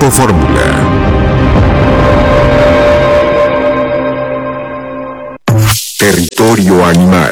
Grupo Fórmula. Territorio animal.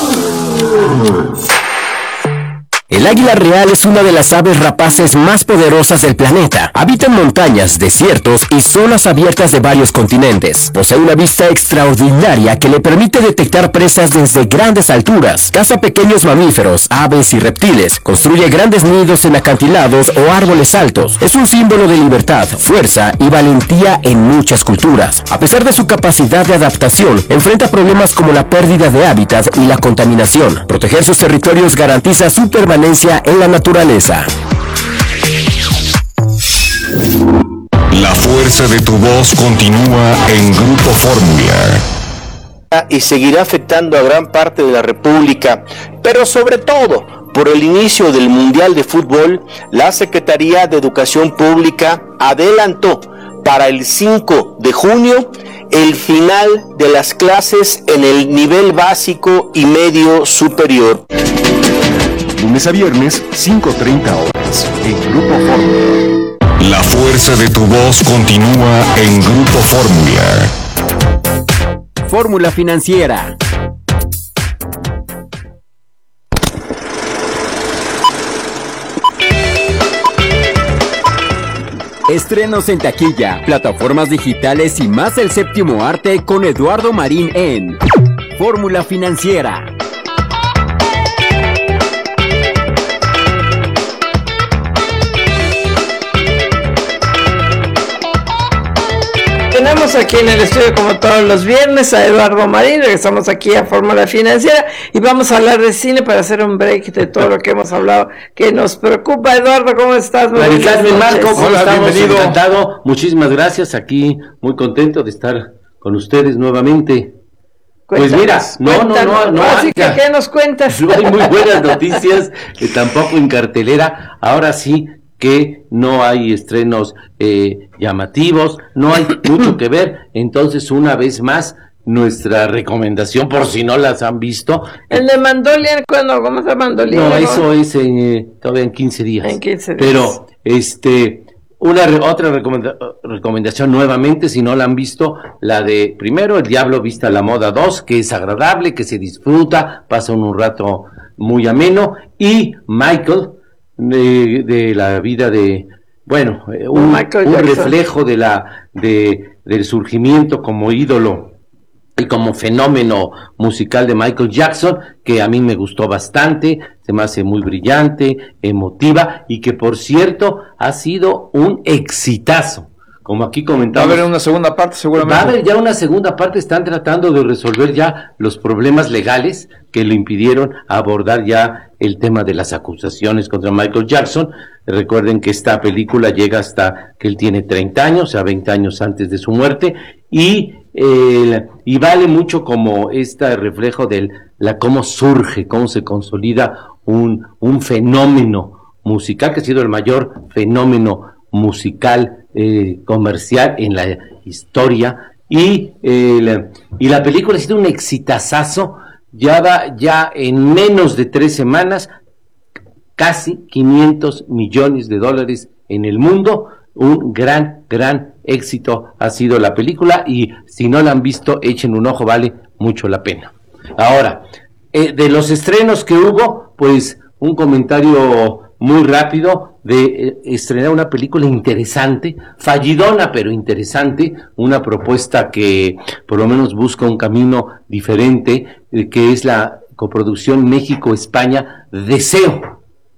El águila real es una de las aves rapaces más poderosas del planeta. Habita en montañas, desiertos y zonas abiertas de varios continentes. Posee una vista extraordinaria que le permite detectar presas desde grandes alturas. Caza pequeños mamíferos, aves y reptiles. Construye grandes nidos en acantilados o árboles altos. Es un símbolo de libertad, fuerza y valentía en muchas culturas. A pesar de su capacidad de adaptación, enfrenta problemas como la pérdida de hábitat y la contaminación. Proteger sus territorios garantiza su permanencia en la naturaleza. La fuerza de tu voz continúa en Grupo Fórmula. Y seguirá afectando a gran parte de la República, pero sobre todo por el inicio del Mundial de Fútbol, la Secretaría de Educación Pública adelantó para el 5 de junio el final de las clases en el nivel básico y medio superior. Lunes a viernes, 5:30 horas, en Grupo Fórmula. La fuerza de tu voz continúa en Grupo Fórmula. Fórmula Financiera. Estrenos en taquilla, plataformas digitales y más del séptimo arte con Eduardo Marín en Fórmula Financiera. Tenemos aquí en el estudio, como todos los viernes, a Eduardo Marín. Regresamos aquí a Fórmula Financiera y vamos a hablar de cine para hacer un break de todo lo que hemos hablado que nos preocupa. Eduardo, ¿cómo estás? Mari Carmen, Marco, ¿cómo Hola, estamos? bienvenido. Encantado, muchísimas gracias, aquí muy contento de estar con ustedes nuevamente. Pues mira, no. Así que, ¿qué nos cuentas? No hay muy buenas noticias, tampoco en cartelera. Ahora sí que no hay estrenos llamativos, no hay mucho que ver. Entonces, una vez más, nuestra recomendación, por si no las han visto. El de Mandalorian, ¿cuándo? ¿Cómo se llama Mandalorian? No, eso es todavía en 15 días. En 15 días. Pero, otra recomendación nuevamente, si no la han visto, la de, primero, El Diablo Viste a la Moda 2, que es agradable, que se disfruta, pasa un rato muy ameno, y Michael, de la vida de, bueno, un reflejo del surgimiento como ídolo y como fenómeno musical de Michael Jackson, que a mí me gustó bastante, se me hace muy brillante, emotiva, y que por cierto ha sido un exitazo. Como aquí comentamos. Va a haber una segunda parte, seguramente. Va a haber ya una segunda parte, están tratando de resolver ya los problemas legales que le impidieron abordar ya el tema de las acusaciones contra Michael Jackson. Recuerden que esta película llega hasta que él tiene 30 años, o sea, 20 años antes de su muerte, y vale mucho como este reflejo de cómo surge, cómo se consolida un fenómeno musical, que ha sido el mayor fenómeno musical comercial en la historia, y la película ha sido un exitazazo. Ya en menos de 3 semanas casi $500 millones en el mundo. Un gran éxito ha sido la película, y si no la han visto, echen un ojo, vale mucho la pena. Ahora, de los estrenos que hubo, pues un comentario muy rápido de estrenar una película interesante, fallidona pero interesante, una propuesta que por lo menos busca un camino diferente, que es la coproducción México-España Deseo,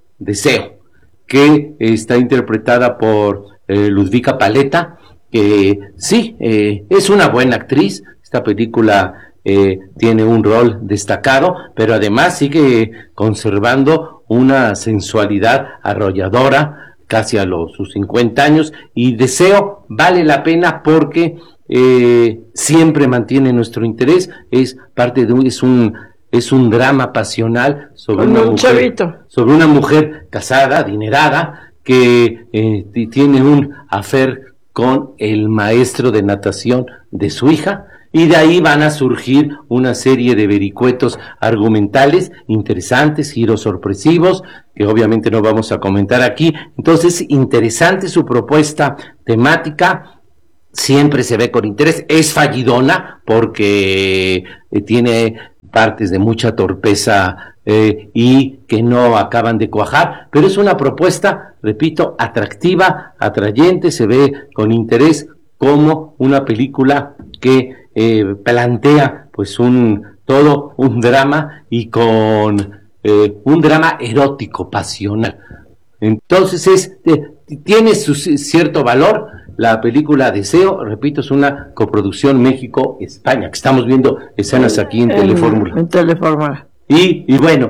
que está interpretada por Ludvika Paleta, que sí, es una buena actriz. Esta película tiene un rol destacado, pero además sigue conservando una sensualidad arrolladora, casi a sus 50 años, y Deseo vale la pena porque siempre mantiene nuestro interés. Es parte de es un drama pasional sobre una mujer casada, adinerada, que tiene un affair con el maestro de natación de su hija, y de ahí van a surgir una serie de vericuetos argumentales interesantes, giros sorpresivos, que obviamente no vamos a comentar aquí. Entonces, interesante su propuesta temática, siempre se ve con interés, es fallidona porque tiene partes de mucha torpeza y que no acaban de cuajar, pero es una propuesta, repito, atractiva, atrayente, se ve con interés como una película que plantea pues todo un drama y con un drama erótico, pasional. Entonces tiene su cierto valor. La película Deseo, repito, es una coproducción México-España, que estamos viendo escenas aquí en Telefórmula. En Telefórmula. Y bueno,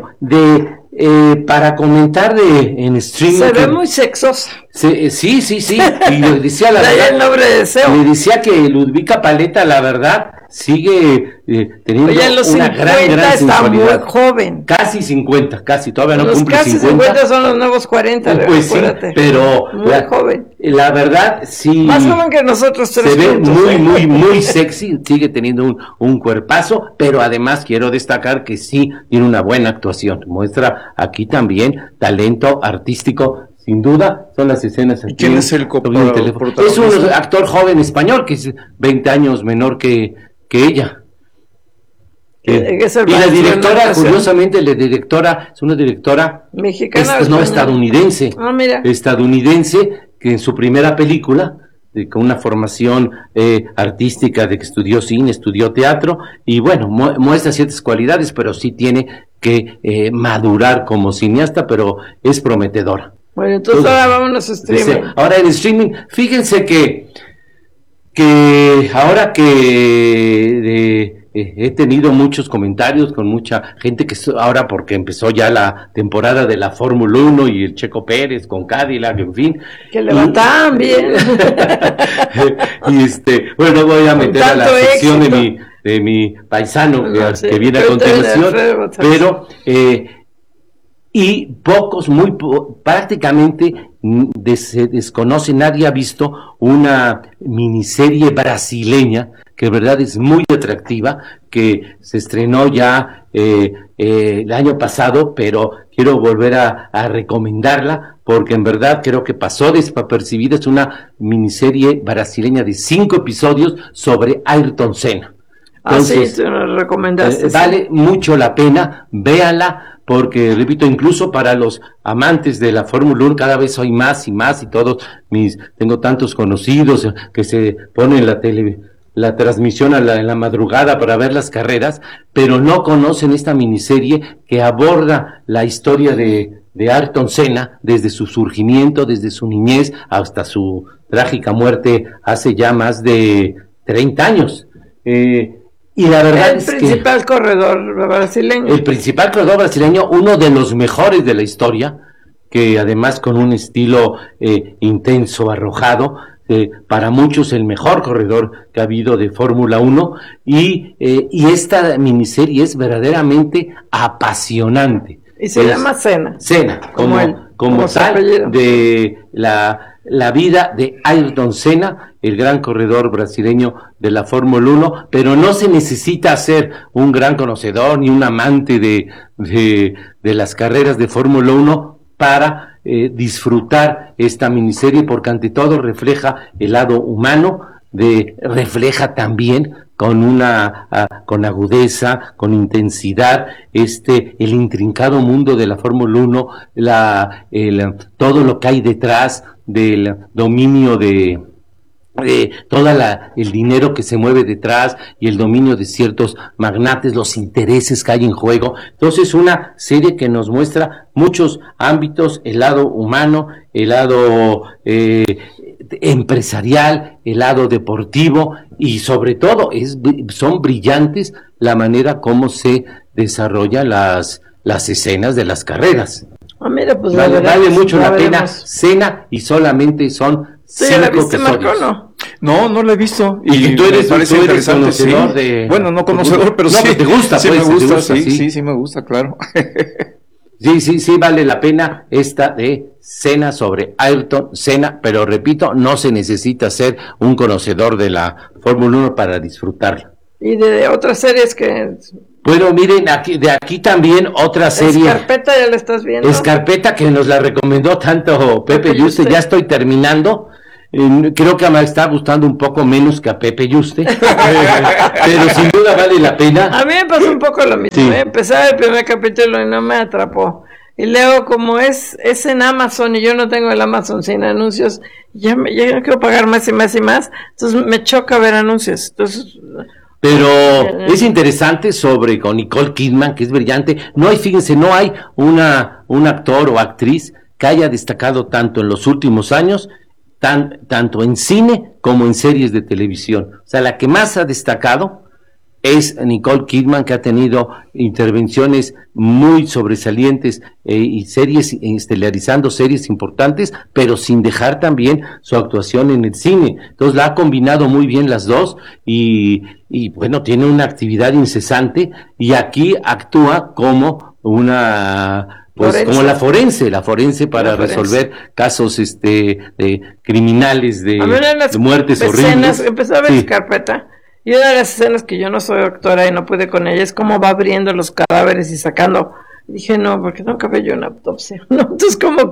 para comentar en streaming... Se ve muy sexosa. Sí. Y le decía la verdad, el nombre de Deseo. Le decía que Ludvika Paleta, la verdad, sigue teniendo una gran está muy joven. Casi 50, todavía no cumple 50. Casi 50 son los nuevos 40, pues sí, pero muy joven. La verdad, sí. Más joven que nosotros tres. Se ve muy sexy, sigue teniendo un cuerpazo, pero además quiero destacar que sí tiene una buena actuación. Muestra aquí también talento artístico. Sin duda, son las escenas aquí. ¿Quién es el protagonista? Es un actor joven español que es 20 años menor que ella. Y la directora, curiosamente, es una directora mexicana, estadounidense. Mira. Estadounidense, que en su primera película, con una formación artística de que estudió cine, estudió teatro, y bueno, muestra ciertas cualidades, pero sí tiene que madurar como cineasta, pero es prometedora. Bueno, entonces ahora vámonos a streaming. Ahora en streaming, fíjense que ahora que he tenido muchos comentarios con mucha gente que ahora, porque empezó ya la temporada de la Fórmula 1 y el Checo Pérez con Cadillac, en fin. Que le va tan bien. Y bueno, voy a meter a la sección de mi paisano que viene a continuación, pero y pocos, prácticamente se desconoce, nadie ha visto una miniserie brasileña que de verdad es muy atractiva, que se estrenó ya el año pasado, pero quiero volver a recomendarla, porque en verdad creo que pasó desapercibida. Es una miniserie brasileña de 5 episodios sobre Ayrton Senna. Entonces, sí, te lo recomendaste. Vale mucho la pena, véanla, porque, repito, incluso para los amantes de la Fórmula 1 cada vez hay más y más, y tengo tantos conocidos que se ponen la transmisión en la madrugada para ver las carreras, pero no conocen esta miniserie que aborda la historia de Ayrton Senna desde su surgimiento, desde su niñez hasta su trágica muerte hace ya más de 30 años. Y la verdad el principal corredor brasileño, uno de los mejores de la historia, que además con un estilo intenso, arrojado, para muchos el mejor corredor que ha habido de Fórmula 1, y esta miniserie es verdaderamente apasionante. Y se llama Senna. Senna, como tal, de la vida de Ayrton Senna, el gran corredor brasileño de la Fórmula 1, pero no se necesita ser un gran conocedor ni un amante de las carreras de Fórmula 1 para disfrutar esta miniserie, porque ante todo refleja el lado humano, refleja también con agudeza, con intensidad, el intrincado mundo de la Fórmula 1, todo lo que hay detrás del dominio de el dinero que se mueve detrás y el dominio de ciertos magnates, los intereses que hay en juego. Entonces, una serie que nos muestra muchos ámbitos, el lado humano, el lado empresarial, el lado deportivo, y sobre todo son brillantes la manera como se desarrollan las escenas de las carreras. Mira, pues vale mucho la pena Senna, y solamente son 5 episodios. No la he visto. Y tú eres interesante, conocedor bueno, no conocedor, pero no, sí. Que te gusta, sí, pues, me gusta, sí, sí me gusta, claro. Sí, vale la pena esta de Senna, sobre Ayrton Senna, pero repito, no se necesita ser un conocedor de la Fórmula 1 para disfrutarla. Y de otras series que... Bueno, miren, de aquí también otra serie. Escarpeta, ¿ya la estás viendo? Escarpeta, que nos la recomendó tanto Pepe Yuste, ya estoy terminando. Creo que me está gustando un poco menos que a Pepe Yuste, pero sin duda vale la pena. A mí me pasó un poco lo mismo, Sí. Empezaba el primer capítulo y no me atrapó. Y luego, como es en Amazon y yo no tengo el Amazon sin anuncios, ya no quiero pagar más y más y más, entonces me choca ver anuncios. Entonces, Pero es interesante con Nicole Kidman, que es brillante. Fíjense, no hay un actor o actriz que haya destacado tanto en los últimos años, tanto en cine como en series de televisión. O sea, la que más ha destacado es Nicole Kidman, que ha tenido intervenciones muy sobresalientes y estelarizando series importantes, pero sin dejar también su actuación en el cine. Entonces la ha combinado muy bien las dos y bueno, tiene una actividad incesante y aquí actúa como una... Pues como la forense para resolver casos de criminales, de muertes horribles. Empezó a ver Escarpeta. Y una de las escenas que yo no soy doctora y no pude con ella es cómo va abriendo los cadáveres y sacando. Dije, no, porque nunca veo yo una autopsia, ¿no? Entonces como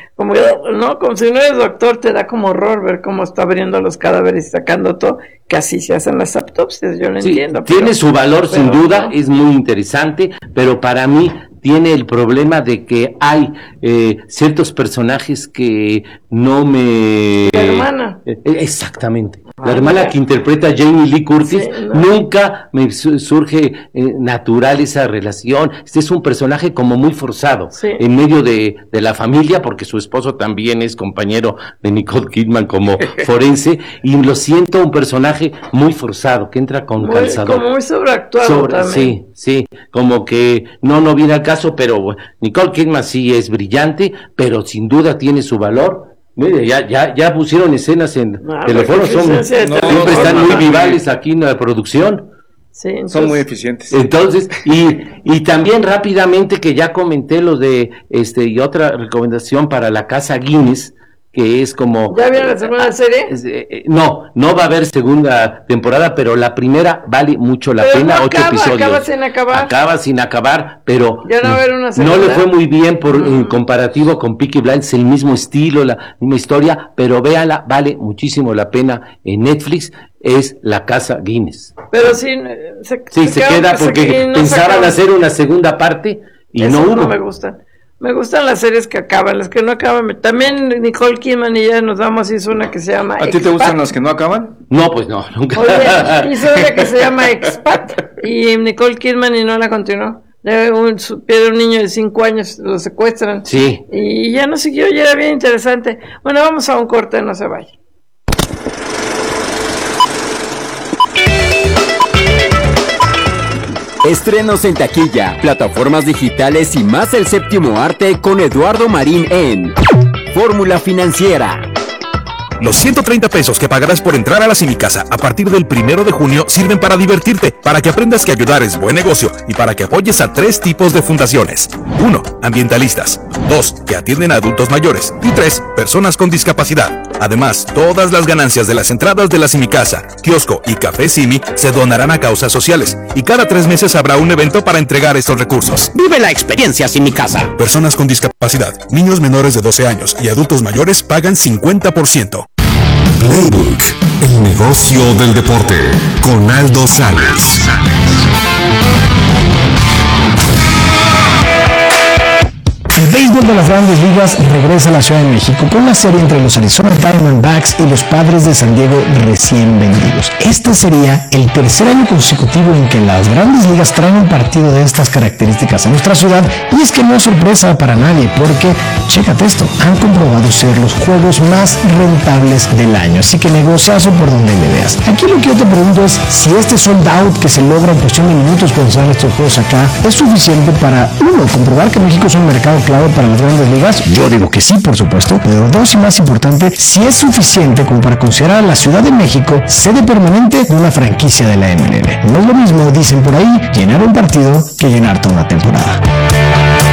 si no eres doctor, te da como horror ver cómo está abriendo los cadáveres y sacando todo, que así se hacen las autopsias, yo lo entiendo. Tiene su valor sin duda, no. Es muy interesante, pero para mí tiene el problema de que hay ciertos personajes que no me... La hermana. Exactamente. La hermana que interpreta Jamie Lee Curtis, nunca me surge natural esa relación. Este es un personaje como muy forzado, en medio de la familia, porque su esposo también es compañero de Nicole Kidman como forense, y lo siento un personaje muy forzado, que entra con calzador. Como muy sobreactuado también. Sí, como que no viene al caso, pero Nicole Kidman sí es brillante, pero sin duda tiene su valor. Mire, ya pusieron escenas en teléfono, siempre están muy vivales aquí en la producción. Sí, son muy eficientes. Entonces, y también rápidamente, que ya comenté lo de y otra recomendación para La Casa Guinness, que es como... ¿Ya vieron la segunda serie? No va a haber segunda temporada, pero la primera vale mucho la pena, 8 episodios. Acaba sin acabar, pero ya no va a haber una segunda. No le fue muy bien en comparativo con Peaky Blinders, el mismo estilo, la misma historia, pero véala, vale muchísimo la pena en Netflix, es La Casa Guinness. Pero sí, se queda porque pensaban hacer una segunda parte y no hubo. No me gustan. Me gustan las series que acaban, las que no acaban. También Nicole Kidman y ya nos damos, hizo una que se llama ¿A ti te gustan las que no acaban? No, pues no, nunca. Oye, hizo una que se llama Expat y Nicole Kidman y no la continuó. Pierde un niño de 5 años, lo secuestran. Sí. Y ya no siguió, ya era bien interesante. Bueno, vamos a un corte, no se vaya. Estrenos en taquilla, plataformas digitales y más del séptimo arte con Eduardo Marín en Fórmula Financiera. Los 130 pesos que pagarás por entrar a la Cinicasa a partir del 1 de junio sirven para divertirte, para que aprendas que ayudar es buen negocio y para que apoyes a 3 tipos de fundaciones. 1. Ambientalistas. 2. Que atienden a adultos mayores. Y 3. Personas con discapacidad. Además, todas las ganancias de las entradas de la Cinicasa, kiosco y café Simi se donarán a causas sociales. Y cada 3 meses habrá un evento para entregar estos recursos. Vive la experiencia Cinicasa. Personas con discapacidad, niños menores de 12 años y adultos mayores pagan 50%. Playbook, el negocio del deporte, con Aldo Sáenz. El béisbol de las Grandes Ligas regresa a la Ciudad de México con una serie entre los Arizona Diamondbacks y los Padres de San Diego recién vendidos. Este sería el tercer año consecutivo en que las Grandes Ligas traen un partido de estas características a nuestra ciudad, y es que no es sorpresa para nadie porque, chécate esto, han comprobado ser los juegos más rentables del año, así que negociazo por donde le veas. Aquí lo que yo te pregunto es si este sold out que se logra en cuestión de minutos cuando salen estos juegos acá es suficiente para, uno, comprobar que México es un mercado clave para las Grandes Ligas. Yo digo que sí, por supuesto, pero 2, y más importante, si es suficiente como para considerar a la Ciudad de México sede permanente de una franquicia de la MLB. No es lo mismo, dicen por ahí, llenar un partido que llenar toda una temporada.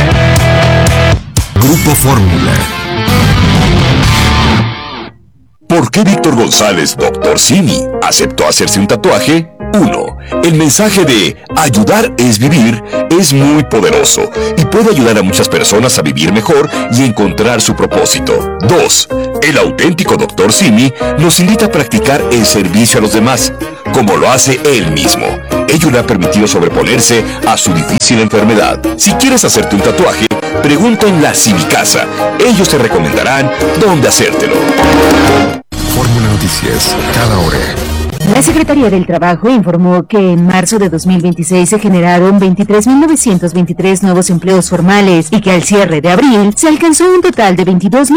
Grupo Fórmula. ¿Por qué Víctor González, Dr. Simi, aceptó hacerse un tatuaje? 1. El mensaje de ayudar es vivir es muy poderoso y puede ayudar a muchas personas a vivir mejor y encontrar su propósito. 2. El auténtico Dr. Simi nos invita a practicar el servicio a los demás, como lo hace él mismo. Ello le ha permitido sobreponerse a su difícil enfermedad. Si quieres hacerte un tatuaje, pregunta en la Simicasa. Ellos te recomendarán dónde hacértelo. Fórmula Noticias, cada hora. La Secretaría del Trabajo informó que en marzo de 2026 se generaron 23.923 nuevos empleos formales y que al cierre de abril se alcanzó un total de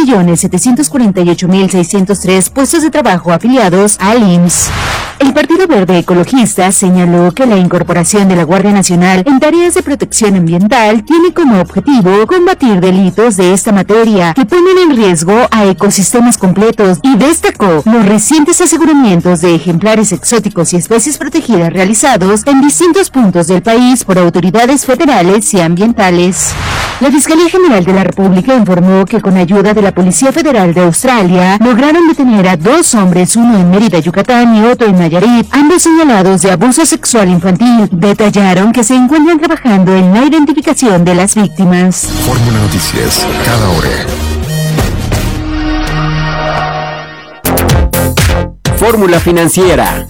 22.748.603 puestos de trabajo afiliados al IMSS. El Partido Verde Ecologista señaló que la incorporación de la Guardia Nacional en tareas de protección ambiental tiene como objetivo combatir delitos de esta materia que ponen en riesgo a ecosistemas completos y destacó los recientes aseguramientos de ejemplares exóticos y especies protegidas realizados en distintos puntos del país por autoridades federales y ambientales. La Fiscalía General de la República informó que con ayuda de la Policía Federal de Australia lograron detener a 2 hombres, uno en Mérida, Yucatán y otro en Nayarit, ambos señalados de abuso sexual infantil. Detallaron que se encuentran trabajando en la identificación de las víctimas. Fórmula Noticias, cada hora. Fórmula Financiera.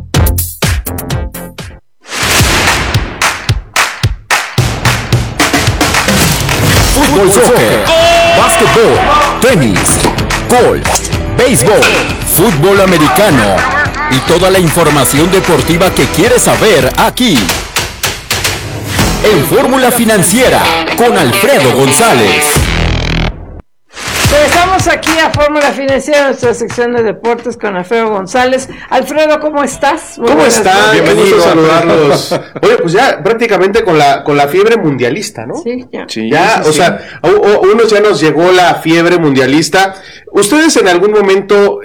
Fútbol, soccer, básquetbol, tenis, golf, béisbol, fútbol americano y toda la información deportiva que quieres saber aquí. En Fórmula Financiera con Alfredo González. Regresamos aquí a Fórmula Financiera, nuestra sección de deportes con Alfredo González. Alfredo, ¿cómo estás? ¿Cómo están? Bienvenidos a saludarlos. Oye, pues ya prácticamente con la fiebre mundialista, ¿no? Sí, ya. Sí, o sea, a unos ya nos llegó la fiebre mundialista. ¿Ustedes en algún momento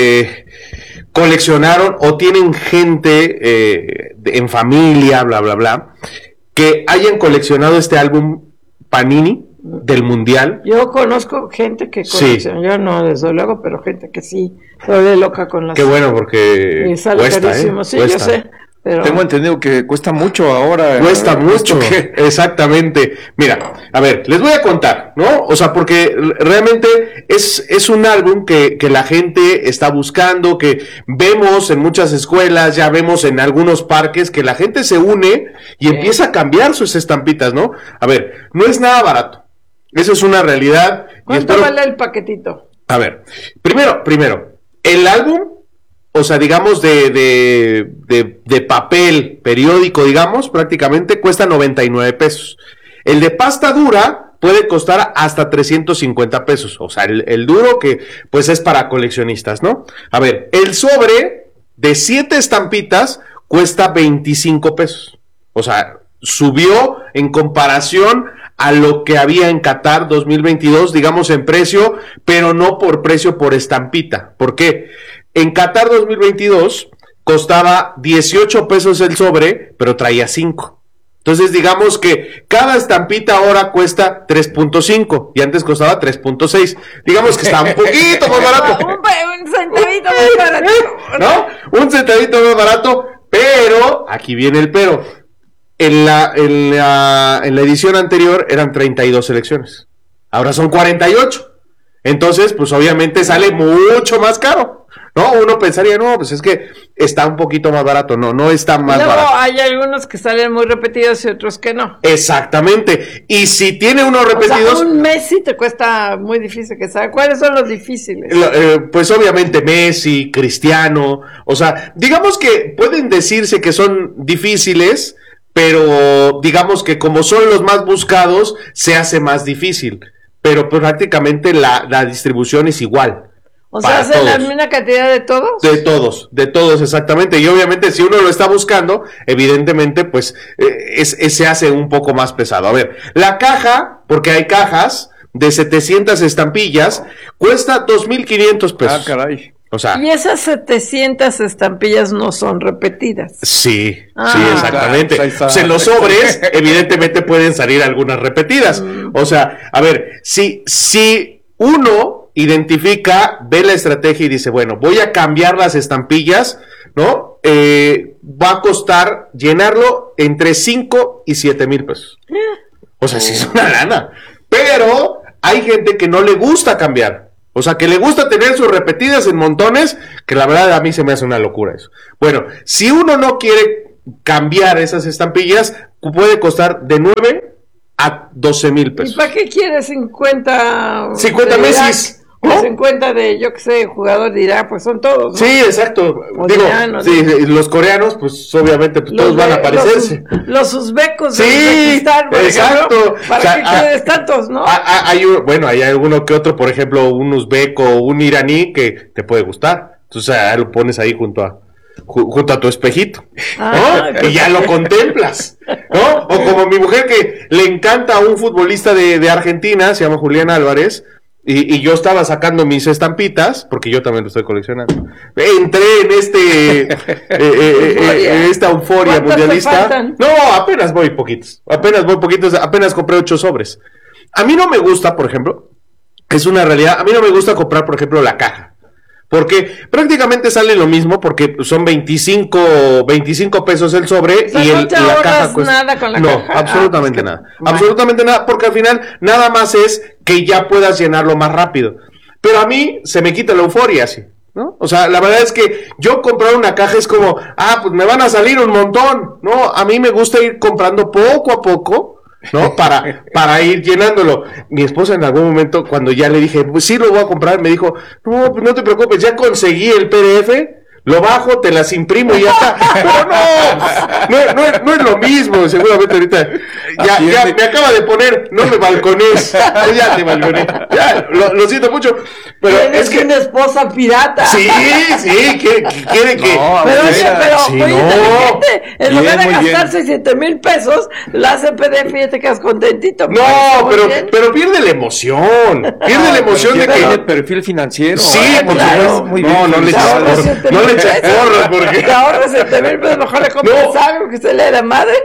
coleccionaron o tienen gente en familia, bla, bla, bla, que hayan coleccionado este álbum Panini del Mundial? Yo conozco gente que colecciona, yo no, desde luego, pero gente que sí se vuelve loca con las... Qué bueno, porque y sale cuesta, carísimo, sí, cuesta. yo sé. Pero... Tengo entendido que cuesta mucho ahora. Cuesta mucho, exactamente. Mira, a ver, les voy a contar, ¿no? O sea, porque realmente es un álbum que la gente está buscando, que vemos en muchas escuelas, ya vemos en algunos parques, que la gente se une y empieza a cambiar sus estampitas, ¿no? A ver, no es nada barato. Eso es una realidad. ¿Cuánto vale el paquetito? A ver, primero, el álbum, o sea, digamos de papel, periódico, digamos, prácticamente cuesta 99 pesos. El de pasta dura puede costar hasta 350 pesos. O sea, el duro que pues es para coleccionistas, ¿no? A ver, el sobre de 7 estampitas cuesta 25 pesos. O sea, subió en comparación a lo que había en Qatar 2022, digamos en precio, pero no por precio por estampita. ¿Por qué? En Qatar 2022 costaba 18 pesos el sobre, pero traía 5. Entonces digamos que cada estampita ahora cuesta 3.5 y antes costaba 3.6. Digamos que está un poquito más barato. Un centavito más barato. ¿No? Un centavito más barato, pero aquí viene el pero. En la edición anterior eran 32 selecciones. Ahora son 48. Entonces, pues obviamente sale mucho más caro, ¿no? Uno pensaría, no, pues es que está un poquito más barato. No está más Luego, barato. hay algunos que salen muy repetidos y otros que no. Exactamente. Y si tiene unos repetidos... O sea, un Messi te cuesta muy difícil que salga. ¿Cuáles son los difíciles? Pues obviamente Messi, Cristiano. O sea, digamos que pueden decirse que son difíciles, pero digamos que como son los más buscados, se hace más difícil. Pero pues, prácticamente la distribución es igual. O sea, ¿hacen la misma cantidad de todos? De todos, exactamente. Y obviamente si uno lo está buscando, evidentemente pues se hace un poco más pesado. A ver, la caja, porque hay cajas de 700 estampillas, cuesta 2,500 pesos. Ah, caray. O sea, y esas 700 estampillas no son repetidas. Sí, exactamente. Claro, en los sobres, evidentemente pueden salir algunas repetidas. O sea, a ver, si uno identifica, ve la estrategia y dice, bueno, voy a cambiar las estampillas, ¿no? Va a costar llenarlo entre 5 y 7 mil pesos. O sea, sí es una lana. Pero hay gente que no le gusta cambiar. O sea, que le gusta tener sus repetidas en montones, que la verdad a mí se me hace una locura eso. Bueno, si uno no quiere cambiar esas estampillas, puede costar de 9 a 12 mil pesos. ¿Y para qué quieres 50 Messi? ¿No? 50 de, yo que sé, jugador dirá, pues son todos, ¿no? Sí, exacto. Digo, sí, los coreanos, pues obviamente pues, todos van a aparecerse. Los uzbecos de Uzbekistán, por exacto. ejemplo, ¿para qué quieres tantos, no? Hay alguno que otro, por ejemplo, un uzbeco o un iraní que te puede gustar. Entonces lo pones ahí junto a tu espejito, ¿no? Y ya lo contemplas, ¿no? O como mi mujer que le encanta a un futbolista de Argentina, se llama Julián Álvarez. Y yo estaba sacando mis estampitas, porque yo también lo estoy coleccionando. Entré en esta euforia mundialista. No, apenas voy poquitos. Apenas compré 8 sobres. A mí no me gusta, por ejemplo, es una realidad, a mí no me gusta comprar, por ejemplo, la caja. Porque prácticamente sale lo mismo, porque son 25 pesos el sobre, o sea, y la caja cuesta... nada con la caja. No, absolutamente nada. Absolutamente nada, porque al final nada más es que ya puedas llenarlo más rápido. Pero a mí se me quita la euforia así, ¿no? O sea, la verdad es que yo comprar una caja es como, pues me van a salir un montón, ¿no? A mí me gusta ir comprando poco a poco, ¿no? Para ir llenándolo. Mi esposa en algún momento, cuando ya le dije, pues sí lo voy a comprar, me dijo, no, pues no te preocupes, ya conseguí el PDF, lo bajo, te las imprimo y ya está. Pero no es lo mismo, seguramente ahorita. Ya me acaba de poner, no me balcones. Ya te balconé. Ya, lo siento mucho. Pero es que una esposa pirata. Sí, quiere que. En lugar de gastarse 7 mil pesos, la hace PDF y ya te quedas contentito. No, pero pierde la emoción. Pierde la emoción de que. Tiene el perfil financiero. Sí, por supuesto. No le eches porras porque. Te ahorras 7 mil pesos, mejor le compras algo que se le da madre.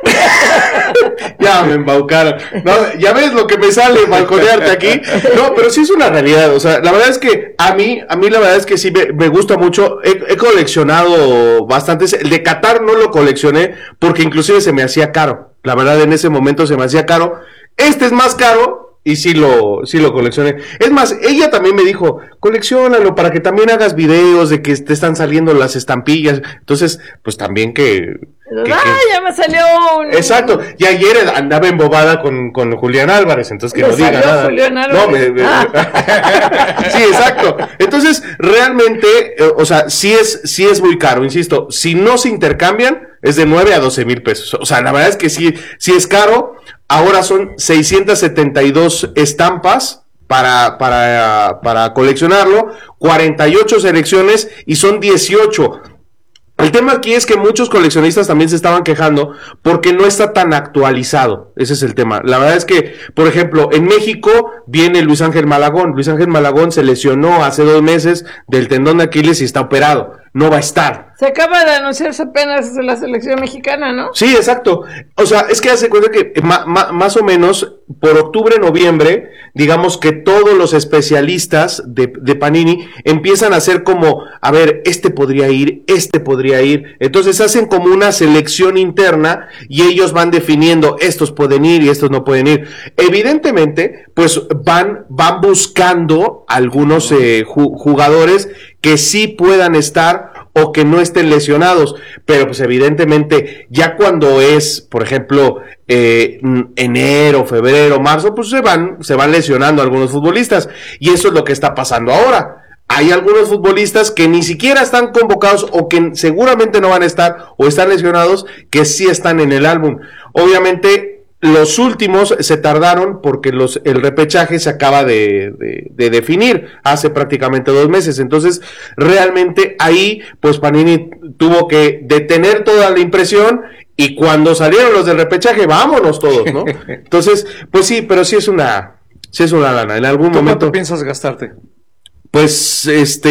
Ya me embaucaron. No, ya ves lo que me sale balconearte aquí. No, pero sí es una realidad. O sea, la verdad es que a mí la verdad es que sí me gusta mucho. He coleccionado bastantes. El de Qatar no lo coleccioné porque inclusive se me hacía caro. La verdad, en ese momento se me hacía caro. Este es más caro. Y sí lo coleccioné. Es más, ella también me dijo, colecciónalo para que también hagas videos de que te están saliendo las estampillas. Entonces, pues también ya me salió un... Exacto. Y ayer andaba embobada con Julián Álvarez, entonces que no diga nada. Julián Álvarez. Sí, exacto. Entonces, realmente, o sea, sí es muy caro, insisto. Si no se intercambian, es de 9 a 12 mil pesos. O sea, la verdad es que sí es caro. Ahora son 672 estampas para coleccionarlo, 48 selecciones y son 18. El tema aquí es que muchos coleccionistas también se estaban quejando porque no está tan actualizado. Ese es el tema. La verdad es que, por ejemplo, en México viene Luis Ángel Malagón. Luis Ángel Malagón se lesionó hace 2 meses del tendón de Aquiles y está operado. No va a estar. Se acaba de anunciarse apenas la selección mexicana, ¿no? Sí, exacto. O sea, es que hace cuenta que más o menos por octubre, noviembre, digamos que todos los especialistas de Panini empiezan a hacer como, a ver, este podría ir. Entonces hacen como una selección interna y ellos van definiendo, estos pueden ir y estos no pueden ir. Evidentemente, pues van buscando algunos jugadores que sí puedan estar o que no estén lesionados, pero pues evidentemente ya cuando es, por ejemplo, enero, febrero, marzo, pues se van lesionando algunos futbolistas y eso es lo que está pasando ahora. Hay algunos futbolistas que ni siquiera están convocados o que seguramente no van a estar o están lesionados que sí están en el álbum. Obviamente los últimos se tardaron porque el repechaje se acaba de definir hace prácticamente 2 meses. Entonces, realmente ahí, pues Panini tuvo que detener toda la impresión y cuando salieron los del repechaje, vámonos todos, ¿no? Entonces, pues sí, pero sí es una lana. En algún momento. ¿Cuánto piensas gastarte? Pues,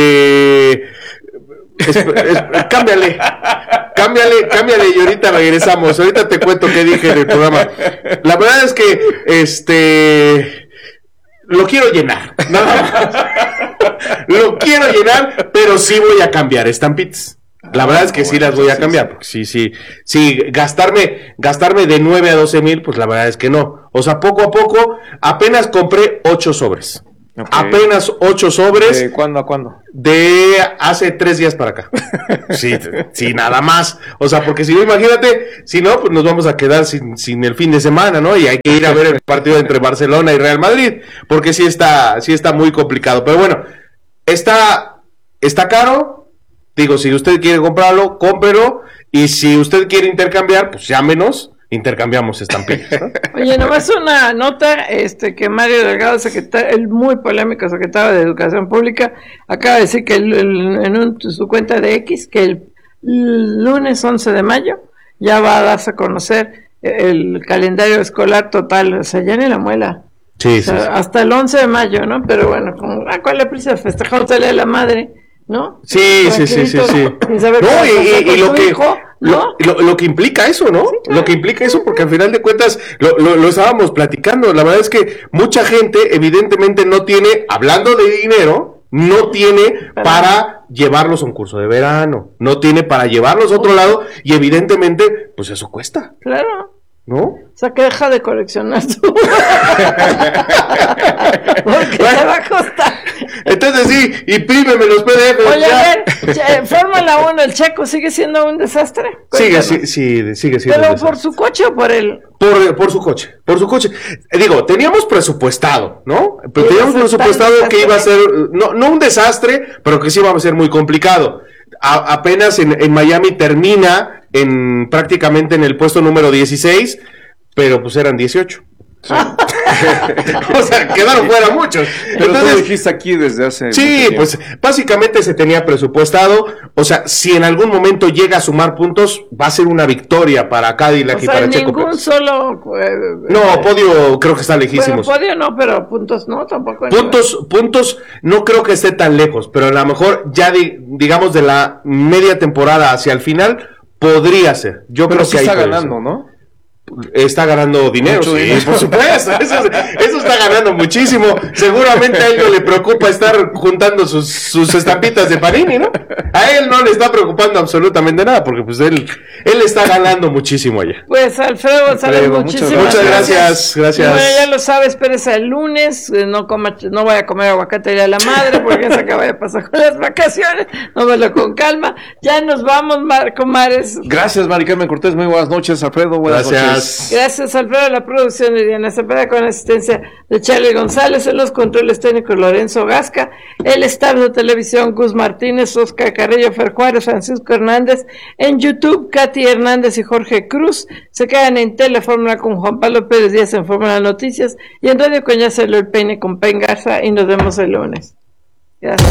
cámbiale y ahorita regresamos. Ahorita te cuento qué dije en el programa. La verdad es que lo quiero llenar, nada más. Lo quiero llenar, pero sí voy a cambiar estampitas. La verdad es que sí las voy a cambiar, porque sí, gastarme de 9 a 12 mil, pues la verdad es que no. O sea, poco a poco, apenas compré 8 sobres. Okay. Apenas 8 sobres. ¿De cuándo a cuándo? De hace 3 días para acá. Sí, nada más. O sea, porque si no, imagínate, si no, pues nos vamos a quedar sin el fin de semana, ¿no? Y hay que ir a ver el partido entre Barcelona y Real Madrid, porque sí está muy complicado. Pero bueno, está caro. Digo, si usted quiere comprarlo, cómprelo. Y si usted quiere intercambiar, pues llámenos. Intercambiamos estampillas, ¿no? Oye, nomás una nota, que Mario Delgado, el muy polémico secretario de Educación Pública, acaba de decir que en su cuenta de X, que el lunes 11 de mayo ya va a darse a conocer el calendario escolar total, o sea, ya ni la muela. Sí, o sea, sí. Hasta el 11 de mayo, ¿no? Pero bueno, ¿cuál es la prisa de festejar un de la madre? ¿No? Sí. No, y lo que... Hijo, ¿no? Lo que implica eso, ¿no? Sí, claro. Lo que implica eso, porque al final de cuentas lo estábamos platicando. La verdad es que mucha gente evidentemente no tiene, hablando de dinero, no tiene para llevarlos a un curso de verano, no tiene para llevarlos a otro lado, y evidentemente, pues eso cuesta. Claro. ¿No? O sea, que deja de coleccionar tú. Porque te va a costar. Entonces sí, imprímeme los PDF. Oye, a ver, Fórmula 1, ¿el Checo sigue siendo un desastre? Sigue siendo ¿Pero por su coche o por él? Por su coche. Digo, teníamos presupuestado, ¿no? Pero teníamos presupuestado que iba a ser, no un desastre, pero que sí iba a ser muy complicado. Apenas en Miami termina prácticamente en el puesto número 16, pero pues eran 18. Sí. O sea, quedaron fuera muchos. Pero entonces, tú dijiste aquí desde hace... Sí, pues básicamente se tenía presupuestado. O sea, si en algún momento llega a sumar puntos, va a ser una victoria para Cadillac y para Checo Pérez. Solo... no, podio creo que está lejísimos. Bueno, podio no, pero puntos no, tampoco. Puntos no creo que esté tan lejos, pero a lo mejor ya digamos de la media temporada hacia el final, podría ser. Yo pero creo sí que está ganando, ¿no? Está ganando dinero, mucho sí, dinero. Por supuesto, eso está ganando muchísimo. Seguramente a él no le preocupa estar juntando sus estampitas de Panini, ¿no? A él no le está preocupando absolutamente nada, porque pues él está ganando muchísimo allá. Pues Alfredo González, muchas gracias. Bueno, ya lo sabes, espérese el lunes, no vaya a comer aguacate ya la madre, porque se acaba de pasar con las vacaciones, tómalo con calma. Ya nos vamos, Marco Mares. Gracias, Mari Carmen Cortés, muy buenas noches, Alfredo, buenas noches. Gracias, Alfredo. La producción de Diana Cepeda con asistencia de Charlie González, en los controles técnicos Lorenzo Gasca, el staff de televisión Gus Martínez, Oscar Carrillo, Fer Juárez, Francisco Hernández, en YouTube Katy Hernández y Jorge Cruz. Se quedan en Telefórmula con Juan Pablo Pérez Díaz en Fórmula Noticias y en Radio Coñacelo el Peine con Pen Garza, y nos vemos el lunes. Gracias.